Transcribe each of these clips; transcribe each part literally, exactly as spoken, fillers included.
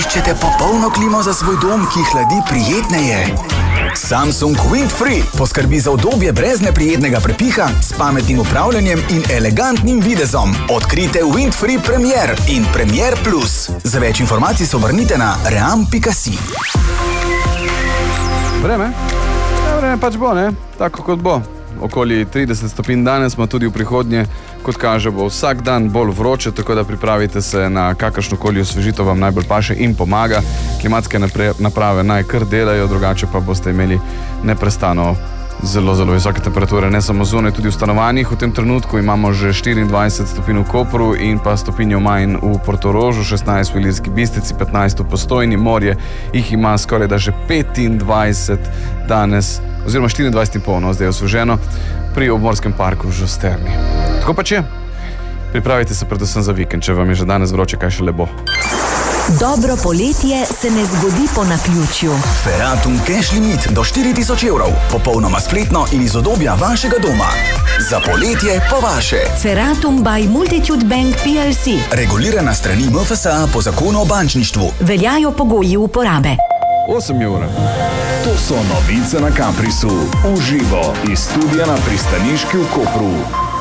Iščete popolno klimo za svoj dom, ki hladi prijetneje? Samsung Windfree poskrbi za udobje brez neprijetnega prepiha, s pametnim upravljanjem in elegantnim videzom. Odkrite Windfree Premier in Premier Plus. Za več informacij se obrnite na ream pika si. Vreme? Ja, vreme pač bo, ne? Tako kot bo. Okoli trideset stopinj danes, smo tudi v prihodnje, kot kaže, bo vsak dan bolj vroče, tako da pripravite se na kakršnokoli osvežitev vam najbolj paše in pomaga. Klimatske naprave naj kar delajo, drugače pa boste imeli neprestano zelo, zelo visoke temperature, ne samo zunaj, tudi v stanovanjih. V tem trenutku imamo že štiriindvajset stopinj v Kopru in pa stopinjo manj v Portorožu, šestnajst v Ilirski Bistrici, petnajst v Postojni, morje jih ima skoraj da že petindvajset danes, oziroma štiriindvajset in pol, no, zdaj je osveženo pri obmorskem parku v Žosterni. Tako pač je. Pripravite se predvsem za vikend, če vam je že danes vroče, kaj še lebo. Dobro poletje se ne zgodi po naključju. Feratum Cash Limit do štiri tisoč evrov. Popolnoma spletno in iz udobja vašega doma. Za poletje po vaše. Feratum by Multitude Bank P L C. Regulirana strani M F S A po zakonu o bančništvu. Veljajo pogoji uporabe. osem ur. To so novice na Caprisu. Uživo iz studia na pristaniški v Kopru.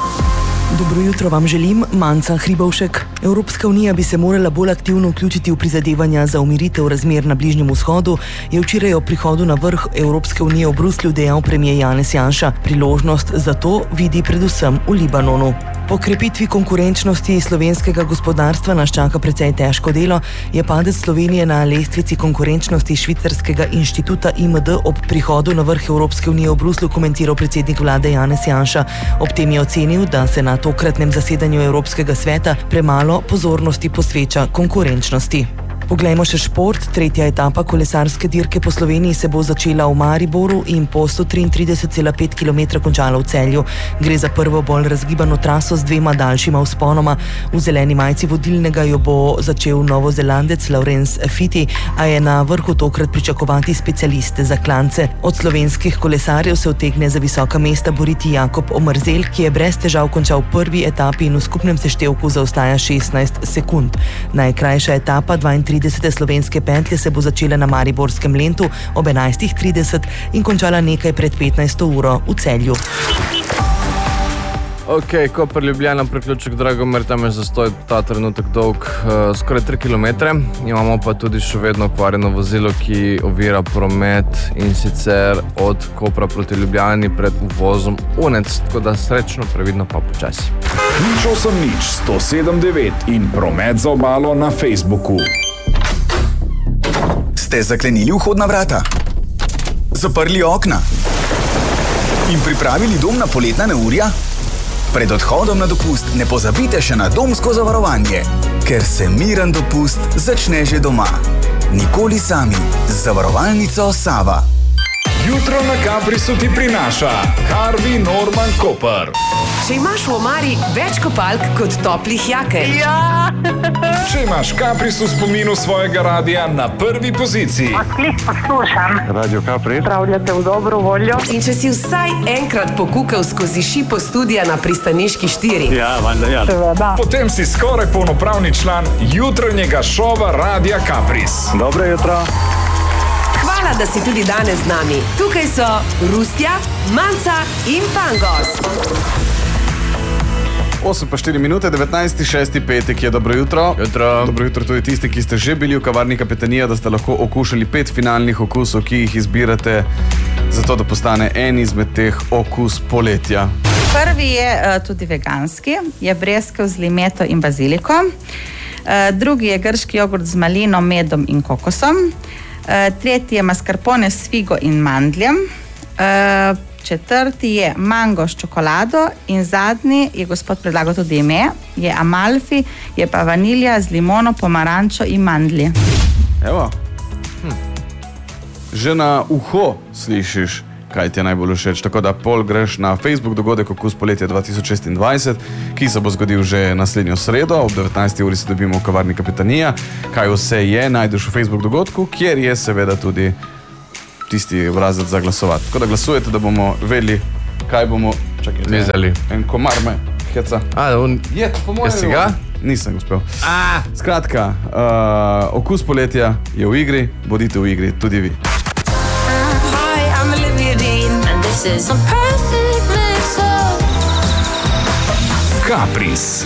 Dobro jutro vam želim, Manca Hribovšek. Evropska unija bi se morala bolj aktivno vključiti v prizadevanja za umiritev razmer na Bližnjem vzhodu, je včeraj o prihodu na vrh Evropske unije v Bruslju dejal premier Janez Janša. Priložnost za to vidi predvsem v Libanonu. Po krepitvi konkurenčnosti slovenskega gospodarstva nas čaka precej težko delo, je padec Slovenije na lestvici konkurenčnosti švicarskega inštituta I M D ob prihodu na vrh Evropske unije v Bruslju komentiral predsednik vlade Janez Janša. Ob tem je ocenil, da se na tokratnem zasedanju Evropskega sveta premalo pozornosti posveča konkurenčnosti. Poglejmo še šport. Tretja etapa kolesarske dirke po Sloveniji se bo začela v Mariboru in po sto triintrideset celih pet kilometra končala v Celju. Gre za prvo bolj razgibano traso z dvema daljšima vzponoma. V zeleni majici vodilnega jo bo začel Novozelandec Laurens Fiti, a je na vrhu tokrat pričakovati specialiste za klance. Od slovenskih kolesarjev se utegne za visoka mesta boriti Jakob Omerzel, ki je brez težav končal v prvi etapi in v skupnem seštevku zaostaja šestnajst sekund. Najkrajša etapa dvaintrideset slovenske pentlje se bo začela na mariborskem Lentu ob enajstih trideset in končala nekaj pred petnajsto uro v Celju. Ok, Koper Ljubljana, priključek Dragomer, tam je zastoj ta trenutek dolg uh, skoraj tri kilometre. Imamo pa tudi še vedno okvarjeno vozilo, ki ovira promet, in sicer od Kopra proti Ljubljani pred uvozom Unec, tako da srečno, previdno pa počasi. Nič osem nič, sto sedem devet in promet za obalo na Facebooku. Ste zaklenili vhodna vrata? Zaprli okna? In pripravili dom na poletna neurja? Pred odhodom na dopust ne pozabite še na domsko zavarovanje, ker se miren dopust začne že doma. Nikoli sami. Z zavarovalnico Sava. Jutro na Caprisu ti prinaša Harvey Norman Koper. Če imaš v omari več kopalk kot toplih jakel. Ja! Če imaš Capris v spominu svojega radija na prvi poziciji. Odklih poslušam. Radio Capri. Pravljate v dobro voljo. In če si vsaj enkrat pokukal skozi šipo studia na pristaniški štiri. Ja, valjda, ja. Seveda. Potem si skoraj polnopravni član jutranjega šova Radija Capris. Dobro jutro. Hvala, da si tudi danes z nami. Tukaj so Rustja, Manca in Pangos. osem pa štiri minute, devetnajsti šesti petek je. Dobro jutro. Jutro. Dobro jutro tudi tisti, ki ste že bili v kavarni Kapetanija, da ste lahko okušali pet finalnih okusov, ki jih izbirate, zato da postane en izmed teh okus poletja. Prvi je uh, tudi veganski, je breskev z limeto in baziliko. Uh, drugi je grški jogurt z malino, medom in kokosom. Uh, tretji je mascarpone s figo in mandljem. Uh, Četrti je mango s čokolado in zadnji je gospod predlagal tudi ime, je Amalfi, je pa vanilja z limono, pomarančo in mandlji. Evo. Hm. Že na uho slišiš, kaj ti je najbolj všeč, tako da pol greš na Facebook dogodek Okus poletja dva tisoč šestindvajset, ki se bo zgodil že naslednjo sredo, ob devetnajsti uri se dobimo v kavarni Kapetanija. Kaj vse je, najdeš v Facebook dogodku, kjer je seveda tudi tisti obrazec za glasovati. Tako da glasujete, da bomo vedeli, kaj bomo... Čakaj, Mizali. En komar me heca. A, on... Je, po mojem... Jesi ga? nisem uspel. Skratka, uh, okus poletja je v igri, bodite v igri tudi vi. Hi, I'm Olivia Dean and this is a perfect mix of Kapris.